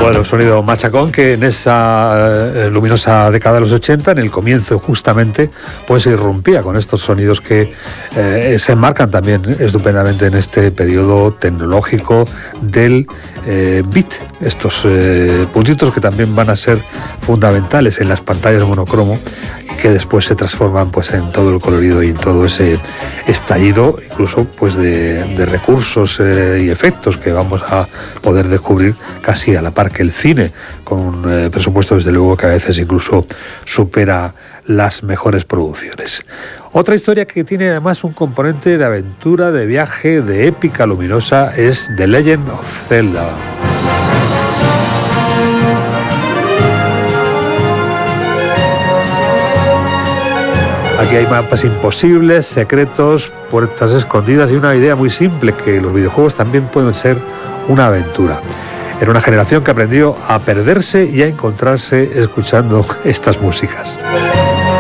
Bueno, sonido machacón que en esa luminosa década de los 80, en el comienzo justamente, pues irrumpía con estos sonidos que se enmarcan también estupendamente en este periodo tecnológico del bit. Estos puntitos que también van a ser fundamentales en las pantallas monocromo, que después se transforman pues en todo el colorido y en todo ese estallido, incluso pues de recursos y efectos que vamos a poder descubrir casi a la par que el cine, con un presupuesto desde luego que a veces incluso supera las mejores producciones. Otra historia que tiene además un componente de aventura, de viaje, de épica luminosa es The Legend of Zelda. Aquí hay mapas imposibles, secretos, puertas escondidas y una idea muy simple, que los videojuegos también pueden ser una aventura. Era una generación que aprendió a perderse y a encontrarse escuchando estas músicas.